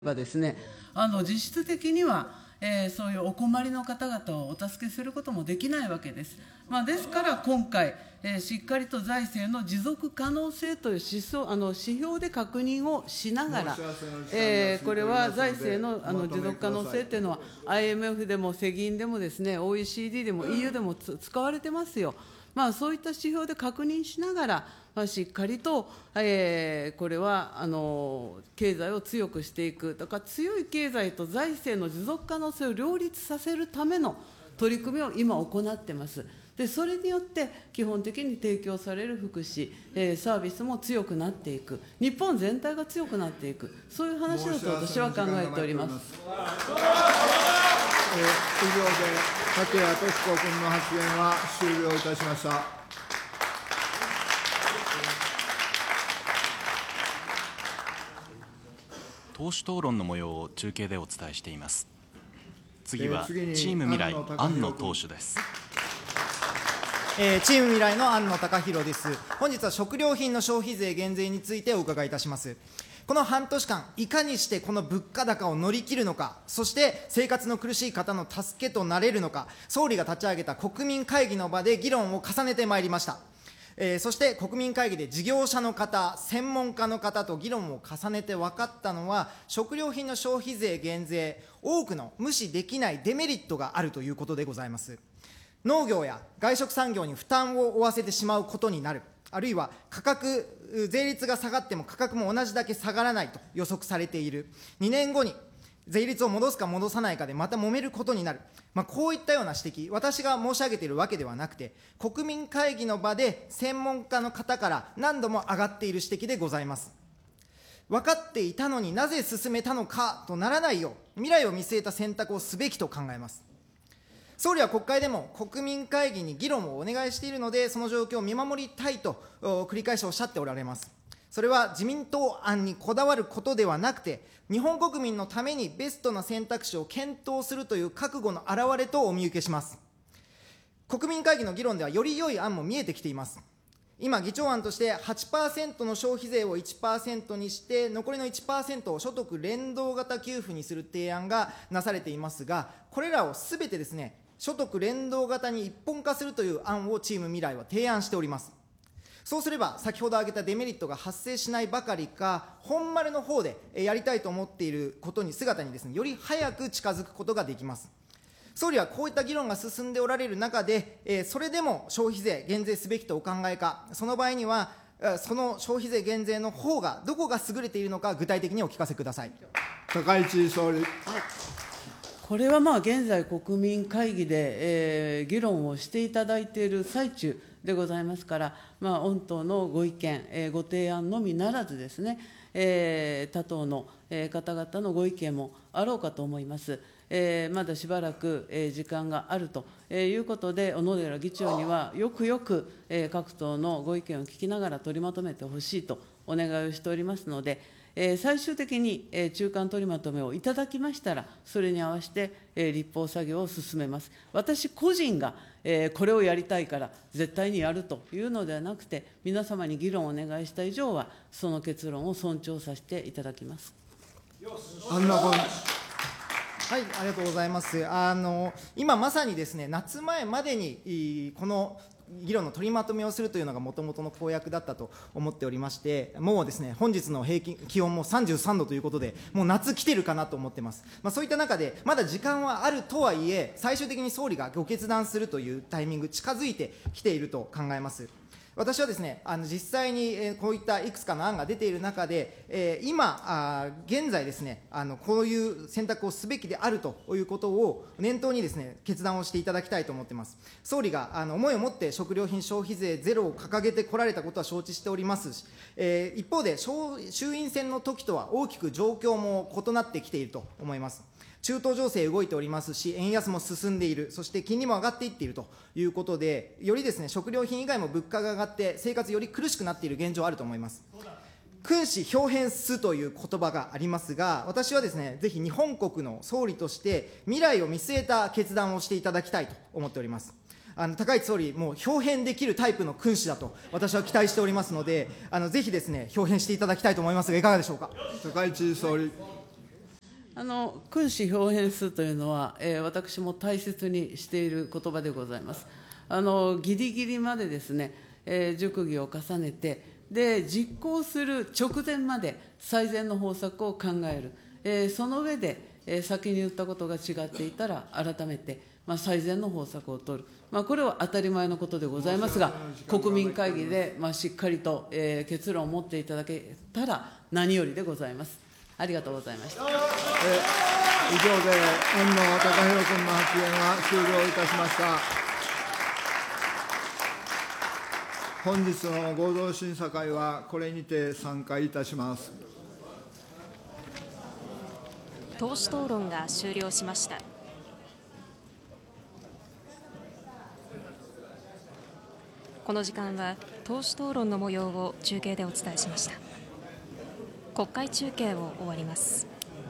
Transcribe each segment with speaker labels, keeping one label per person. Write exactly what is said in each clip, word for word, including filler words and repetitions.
Speaker 1: はですね、あの実質的には、えー、そういうお困りの方々をお助けすることもできないわけです。まあ、ですから今回、えー、しっかりと財政の持続可能性という指標、あの指標で確認をしながら、えー、これは財政の、あの持続可能性というのは アイエムエフ でも世銀でもですね、オーイーシーディー でも イーユー でも使われてますよ。まあ、そういった指標で確認しながら、まあ、しっかりと、えー、これはあの経済を強くしていく、だから強い経済と財政の持続可能性を両立させるための取り組みを今行っています。でそれによって基本的に提供される福祉、えー、サービスも強くなっていく、日本全体が強くなっていく、そういう話だと私は考えております。
Speaker 2: えー、以上で竹谷とし子君の発言は終了いたしました。
Speaker 3: 党首討論の模様を中継でお伝えしています。次はチーム未来庵野党首です。
Speaker 4: えー、チーム未来の庵野貴弘です。本日は食料品の消費税減税についてお伺いいたします。この半年間、いかにしてこの物価高を乗り切るのか、そして生活の苦しい方の助けとなれるのか、総理が立ち上げた国民会議の場で議論を重ねてまいりました。えー、そして国民会議で事業者の方、専門家の方と議論を重ねて分かったのは、食料品の消費税減税、多くの無視できないデメリットがあるということでございます。農業や外食産業に負担を負わせてしまうことになる、あるいは価格、税率が下がっても価格も同じだけ下がらないと予測されている、にねんごに税率を戻すか戻さないかでまた揉めることになる、まあ、こういったような指摘、私が申し上げているわけではなくて、国民会議の場で専門家の方から何度も上がっている指摘でございます。分かっていたのになぜ進めたのかとならないよう、未来を見据えた選択をすべきと考えます。総理は国会でも国民会議に議論をお願いしているので、その状況を見守りたいと繰り返しおっしゃっておられます。それは自民党案にこだわることではなくて、日本国民のためにベストな選択肢を検討するという覚悟の表れとお見受けします。国民会議の議論ではより良い案も見えてきています。今、議長案として はちパーセント の消費税を いちパーセント にして、残りの いちパーセント を所得連動型給付にする提案がなされていますが、これらをすべてですね、所得連動型に一本化するという案をチーム未来は提案しております。そうすれば、先ほど挙げたデメリットが発生しないばかりか、本丸の方でやりたいと思っていることに、姿にですね、より早く近づくことができます。総理はこういった議論が進んでおられる中で、それでも消費税減税すべきとお考えか、その場合には、その消費税減税の方が、どこが優れているのか、具体的にお聞かせください。
Speaker 2: 高市総理。はい、
Speaker 1: これはまあ現在、国民会議で、えー、議論をしていただいている最中でございますから、まあ、御党のご意見、えー、ご提案のみならずですね、えー、他党の、えー、方々のご意見もあろうかと思います。えー、まだしばらく、えー、時間があるということで、小野寺議長にはよくよく、えー、各党のご意見を聞きながら取りまとめてほしいとお願いをしておりますので、えー、最終的に、えー、中間取りまとめをいただきましたら、それに合わせて、えー、立法作業を進めます。私個人が、えー、これをやりたいから絶対にやるというのではなくて、皆様に議論をお願いした以上は、その結論を尊重させていただきます。
Speaker 2: 庵野君。
Speaker 4: はい、ありがとうございます。あの今まさにですね、夏前までにこの議論の取りまとめをするというのがもともとの公約だったと思っておりまして、もうですね、本日の平均気温もさんじゅうさんどということで、もう夏来てるかなと思ってます。まあ、そういった中で、まだ時間はあるとはいえ、最終的に総理がご決断するというタイミング、近づいてきていると考えます。私はですね、あの実際に、えー、こういったいくつかの案が出ている中で、えー、今あ、現在ですね、あのこういう選択をすべきであるということを念頭にですね、決断をしていただきたいと思っています。総理があの思いを持って食料品消費税ゼロを掲げてこられたことは承知しておりますし、えー、一方で衆院選の時とは大きく状況も異なってきていると思います。中東情勢動いておりますし、円安も進んでいる、そして金利も上がっていっているということで、よりですね、食料品以外も物価が上がって、生活より苦しくなっている現状あると思います。君子表変すという言葉がありますが、私はですね、ぜひ日本国の総理として、未来を見据えた決断をしていただきたいと思っております。あの高市総理、もう表変できるタイプの君子だと私は期待しておりますので、あのぜひですね、表変していただきたいと思いますが、いかがでしょうか。
Speaker 2: 高市総理。
Speaker 1: あの君子表変数というのは、えー、私も大切にしている言葉でございます。あのギリギリまでですね、えー、熟議を重ねて、で実行する直前まで最善の方策を考える、えー、その上で、えー、先に言ったことが違っていたら、改めて、まあ、最善の方策を取る、まあ、これは当たり前のことでございますが、国民会議で、まあ、しっかりと、えー、結論を持っていただけたら何よりでございます。ありがとうございました。
Speaker 2: えー、以上で安野貴博君の発言は終了いたしました。本日の合同審査会はこれにて散会いたします。
Speaker 5: 党首討論が終了しました。この時間は党首討論の模様を中継でお伝えしました。国会中継を終わります。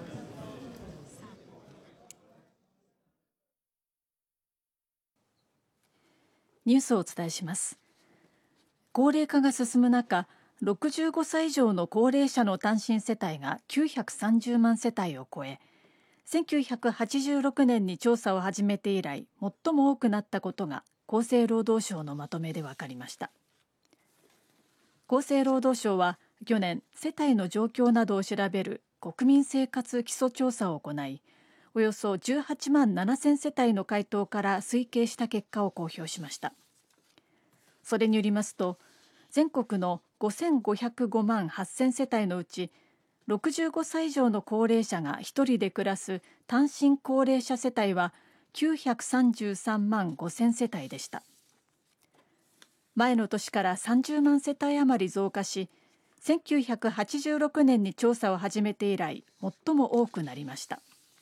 Speaker 6: ニュースをお伝えします。高齢化が進む中、ろくじゅうごさい以上の高齢者の単身世帯がきゅうひゃくさんじゅうまん世帯を超え、せんきゅうひゃくはちじゅうろくねんに調査を始めて以来、最も多くなったことが厚生労働省のまとめで分かりました。厚生労働省は去年、世帯の状況などを調べる国民生活基礎調査を行い、およそじゅうはちまんななせん世帯の回答から推計した結果を公表しました。それによりますと、全国のごせんごひゃくごまんはっせん世帯のうち、ろくじゅうごさい以上の高齢者がひとりで暮らす単身高齢者世帯はきゅうひゃくさんじゅうさんまんごせん世帯でした。前の年からさんじゅうまん世帯余り増加し、せんきゅうひゃくはちじゅうろくねんに調査を始めて以来、最も多くなりました。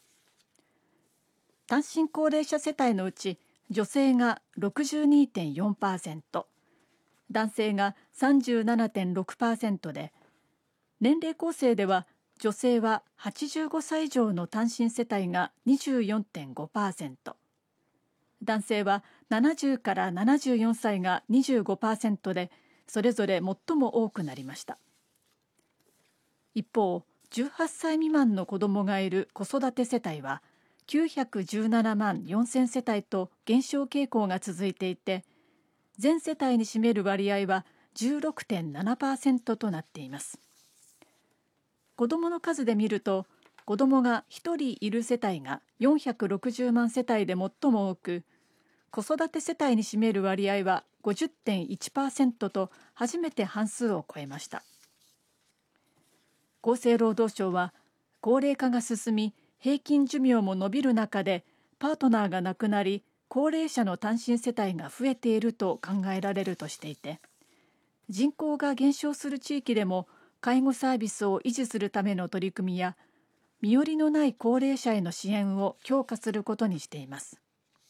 Speaker 6: 単身高齢者世帯のうち、女性が ろくじゅうにてんよんパーセント、男性が さんじゅうななてんろくパーセント で、年齢構成では女性ははちじゅうごさい以上の単身世帯が にじゅうよんてんごパーセント、男性はななじゅうからななじゅうよんさいが にじゅうごパーセント で、それぞれ最も多くなりました。一方、じゅうはっさい未満の子どもがいる子育て世帯はきゅうひゃくじゅうななまんよんせん世帯と減少傾向が続いていて、全世帯に占める割合は じゅうろくてんななパーセント となっています。子どもの数で見ると、子どもがひとりいる世帯がよんひゃくろくじゅうまん世帯で最も多く、子育て世帯に占める割合は ごじゅってんいちパーセント と初めて半数を超えました。厚生労働省は、高齢化が進み、平均寿命も伸びる中で、パートナーが亡くなり、高齢者の単身世帯が増えていると考えられるとしていて、人口が減少する地域でも介護サービスを維持するための取り組みや、身寄りのない高齢者への支援を強化することにしています。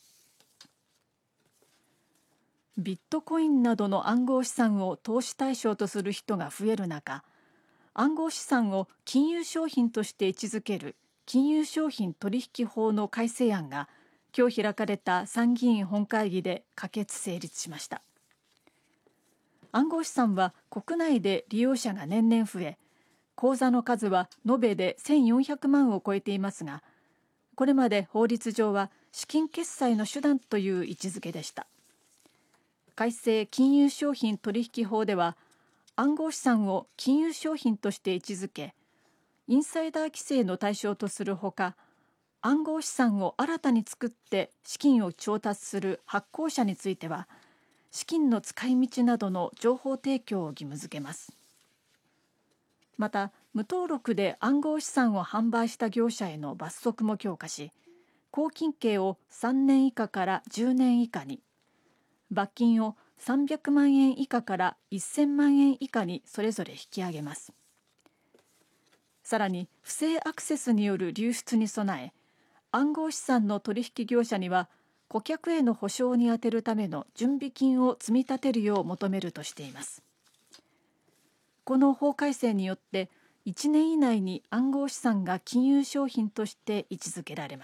Speaker 6: ビットコインなどの暗号資産を投資対象とする人が増える中、暗号資産を金融商品として位置づける金融商品取引法の改正案が今日開かれた参議院本会議で可決成立しました。暗号資産は国内で利用者が年々増え、口座の数は延べでせんよんひゃくまんを超えていますが、これまで法律上は資金決済の手段という位置づけでした。改正金融商品取引法では、暗号資産を金融商品として位置づけ、インサイダー規制の対象とするほか、暗号資産を新たに作って資金を調達する発行者については、資金の使い道などの情報提供を義務付けます。また、無登録で暗号資産を販売した業者への罰則も強化し、拘禁刑をさんねん以下からじゅうねん以下に、罰金をさんびゃくまんえん以下からせんまんえん以下にそれぞれ引き上げます。さらに、不正アクセスによる流出に備え、暗号資産の取引業者には顧客への保証に充てるための準備金を積み立てるよう求めるとしています。この法改正によっていちねん以内に暗号資産が金融商品として位置づけられます。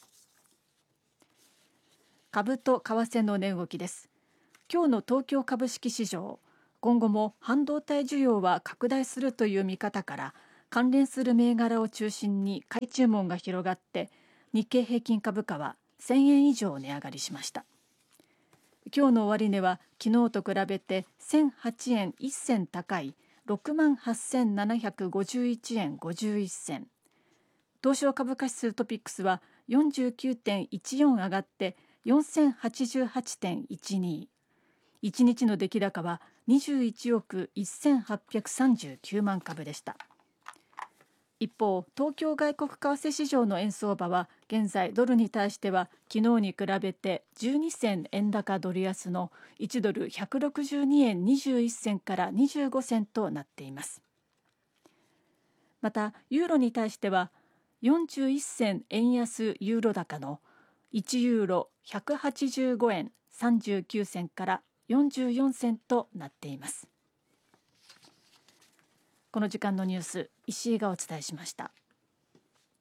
Speaker 6: 株と為替の値動きです。今日の東京株式市場、今後も半導体需要は拡大するという見方から、 関連する銘柄を中心に買い注文が広がって日経平均株価はせんえん以上値上がりしました。今日の終値は昨日と比べてせんはちえんいっ銭高い ろくまんはっせんななひゃくごじゅういちえんごじゅういっ銭、東証株価指数トピックスは よんじゅうきゅうてんいちよん 上がってよんせんはちじゅうはちてんいちに、いちにちの出来高はにじゅういちおくせんはっぴゃくさんじゅうきゅうまん株でした。一方、東京外国為替市場の円相場は現在ドルに対しては昨日に比べてじゅうに銭円高ドル安のいちドルひゃくろくじゅうにえんにじゅういっ銭からにじゅうご銭となっています。またユーロに対してはよんじゅういっ銭円安ユーロ高のいちユーロひゃくはちじゅうごえんさんじゅうきゅう銭からよんじゅうよん銭となっています。この時間のニュース、石井がお伝えしました。